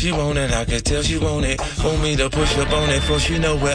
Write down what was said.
she want it, I can tell she want it. Want me to push up on it, for she know where